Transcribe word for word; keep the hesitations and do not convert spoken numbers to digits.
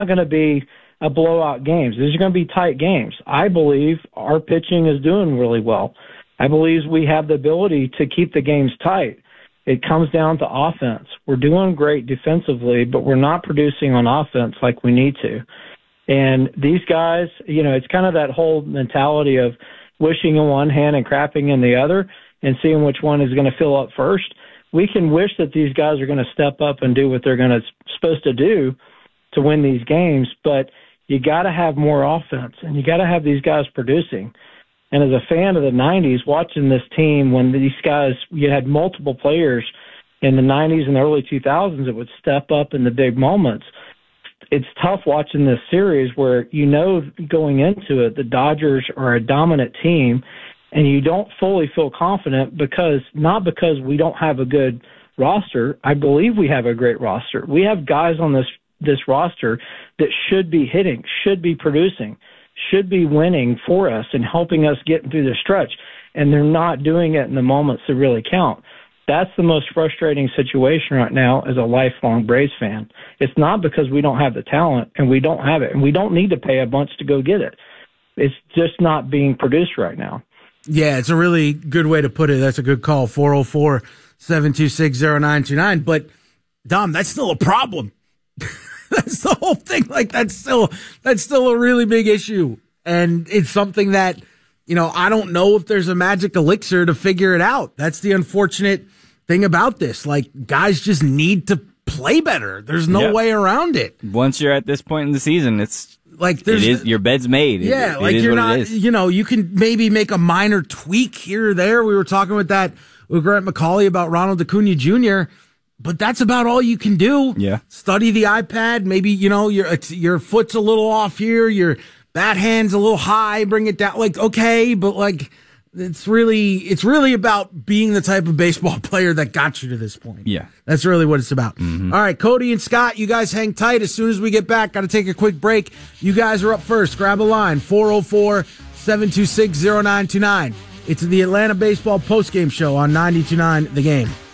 going to be a blowout games. These are going to be tight games. I believe our pitching is doing really well. I believe we have the ability to keep the games tight. It comes down to offense. We're doing great defensively, but we're not producing on offense like we need to. And these guys, you know, it's kind of that whole mentality of wishing in one hand and crapping in the other and seeing which one is going to fill up first. We can wish that these guys are going to step up and do what they're going to supposed to do to win these games, but you got to have more offense, and you got to have these guys producing. And as a fan of the nineties, watching this team when these guys, you had multiple players in the nineties and the early two thousands that would step up in the big moments. It's tough watching this series where you know going into it the Dodgers are a dominant team, and you don't fully feel confident because not because we don't have a good roster. I believe we have a great roster. We have guys on this this roster that should be hitting, should be producing, should be winning for us and helping us get through the stretch, and they're not doing it in the moments that really count. That's the most frustrating situation right now as a lifelong Braves fan. It's not because we don't have the talent, and we don't have it, and we don't need to pay a bunch to go get it. It's just not being produced right now. Yeah, it's a really good way to put it. That's a good call, four oh four, seven two six, oh nine two nine. But, Dom, that's still a problem. That's the whole thing. Like, that's still, that's still a really big issue. And it's something that, you know, I don't know if there's a magic elixir to figure it out. That's the unfortunate thing about this. Like, guys just need to play better. There's no yep. way around it. Once you're at this point in the season, it's like, there's, it is, your bed's made. Yeah. It, like, it you're what not, it is. you know, you can maybe make a minor tweak here or there. We were talking with that with Grant McCauley about Ronald Acuna Junior, but that's about all you can do. Yeah. Study the iPad. Maybe, you know, your your foot's a little off here. Your bat hand's a little high. Bring it down. Like, okay, but like, it's really it's really about being the type of baseball player that got you to this point. Yeah. That's really what it's about. Mm-hmm. All right, Cody and Scott, you guys hang tight. As soon as we get back, got to take a quick break. You guys are up first. Grab a line, four oh four, seven two six, oh nine two nine. It's the Atlanta Baseball Postgame Show on ninety-two point nine The Game.